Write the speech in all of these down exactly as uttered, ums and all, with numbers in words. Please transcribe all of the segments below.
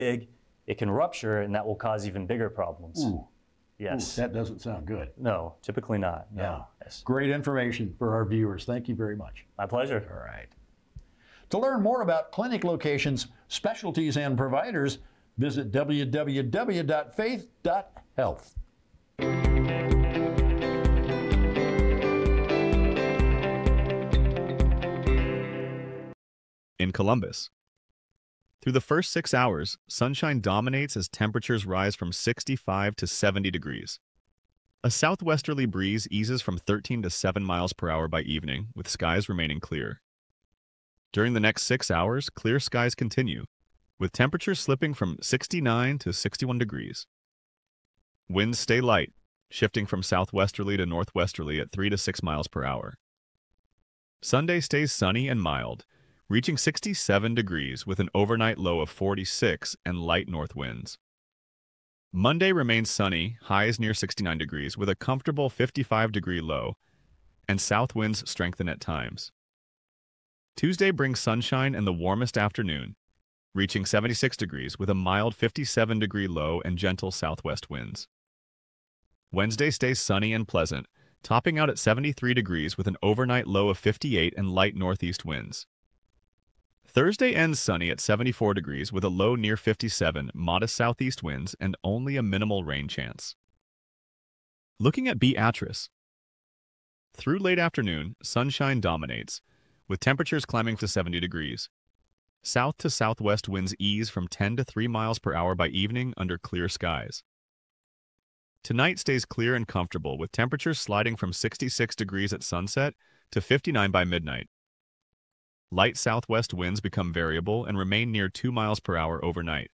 big, it can rupture, and that will cause even bigger problems. Ooh. Yes. Ooh, that doesn't sound good. No, typically not. No. Yeah. Yes. Great information for our viewers. Thank you very much. My pleasure. All right. To learn more about clinic locations, specialties, and providers, visit w w w dot faith dot health. In Columbus. Through the first six hours, sunshine dominates as temperatures rise from sixty-five to seventy degrees. A southwesterly breeze eases from thirteen to seven miles per hour by evening, with skies remaining clear. During the next six hours, clear skies continue, with temperatures slipping from sixty-nine to sixty-one degrees. Winds stay light, shifting from southwesterly to northwesterly at three to six miles per hour. Sunday stays sunny and mild, reaching sixty-seven degrees with an overnight low of forty-six and light north winds. Monday remains sunny, highs near sixty-nine degrees with a comfortable fifty-five degree low, and south winds strengthen at times. Tuesday brings sunshine and the warmest afternoon, reaching seventy-six degrees with a mild fifty-seven degree low and gentle southwest winds. Wednesday stays sunny and pleasant, topping out at seventy-three degrees with an overnight low of fifty-eight and light northeast winds. Thursday ends sunny at seventy-four degrees with a low near fifty-seven, modest southeast winds, and only a minimal rain chance. Looking at Beatrice. Through late afternoon, sunshine dominates, with temperatures climbing to seventy degrees. South to southwest winds ease from ten to three miles per hour by evening under clear skies. Tonight stays clear and comfortable, with temperatures sliding from sixty-six degrees at sunset to fifty-nine by midnight. Light southwest winds become variable and remain near two miles per hour overnight.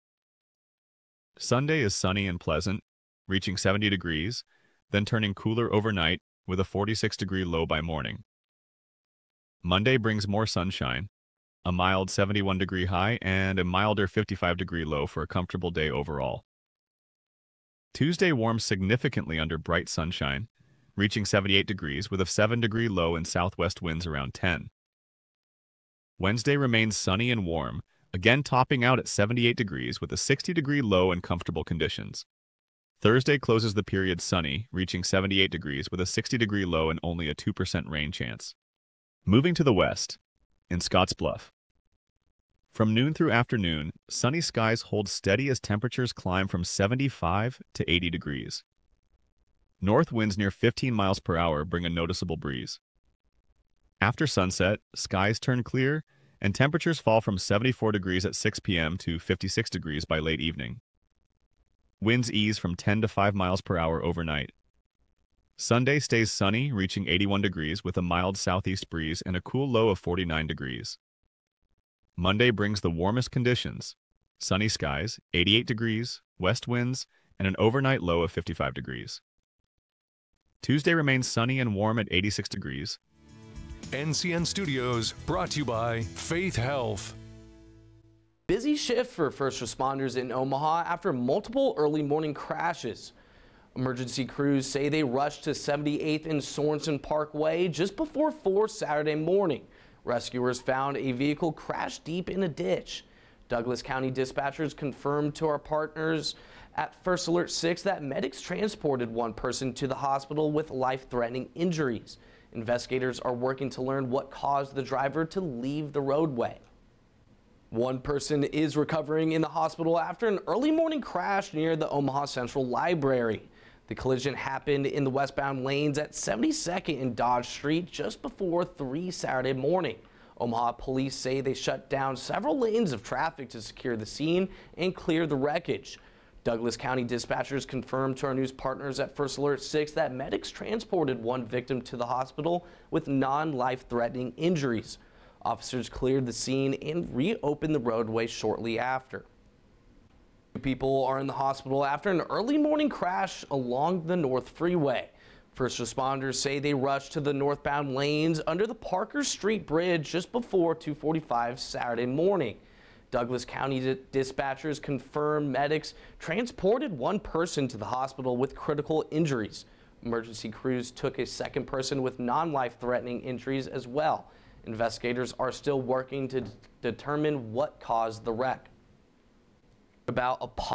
Sunday is sunny and pleasant, reaching seventy degrees, then turning cooler overnight with a forty-six degree low by morning. Monday brings more sunshine, a mild seventy-one degree high, and a milder fifty-five degree low for a comfortable day overall. Tuesday warms significantly under bright sunshine, reaching seventy-eight degrees with a seven degree low and southwest winds around ten. Wednesday remains sunny and warm, again topping out at seventy-eight degrees with a sixty degree low and comfortable conditions. Thursday closes the period sunny, reaching seventy-eight degrees with a sixty degree low and only a two percent rain chance. Moving to the west, in Scottsbluff. From noon through afternoon, sunny skies hold steady as temperatures climb from seventy-five to eighty degrees. North winds near fifteen miles per hour bring a noticeable breeze. After sunset, skies turn clear, and temperatures fall from seventy-four degrees at six p m to fifty-six degrees by late evening. Winds ease from ten to five miles per hour overnight. Sunday stays sunny, reaching eighty-one degrees with a mild southeast breeze and a cool low of forty-nine degrees. Monday brings the warmest conditions: sunny skies, eighty-eight degrees, west winds, and an overnight low of fifty-five degrees. Tuesday remains sunny and warm at eighty-six degrees. N C N Studios, brought to you by Faith Health. Busy shift for first responders in Omaha after multiple early morning crashes. Emergency crews say they rushed to seventy-eighth and Sorensen Parkway just before four Saturday morning. Rescuers found a vehicle crashed deep in a ditch. Douglas County dispatchers confirmed to our partners at First Alert six that medics transported one person to the hospital with life-threatening injuries. Investigators are working to learn what caused the driver to leave the roadway. One person is recovering in the hospital after an early morning crash near the Omaha Central Library. The collision happened in the westbound lanes at seventy-second and Dodge Street just before three Saturday morning. Omaha police say they shut down several lanes of traffic to secure the scene and clear the wreckage. Douglas County dispatchers confirmed to our news partners at First Alert six that medics transported one victim to the hospital with non-life-threatening injuries. Officers cleared the scene and reopened the roadway shortly after. Two people are in the hospital after an early morning crash along the North Freeway. First responders say they rushed to the northbound lanes under the Parker Street Bridge just before two forty-five Saturday morning. Douglas County dispatchers confirmed medics transported one person to the hospital with critical injuries. Emergency crews took a second person with non-life-threatening injuries as well. Investigators are still working to determine what caused the wreck. about a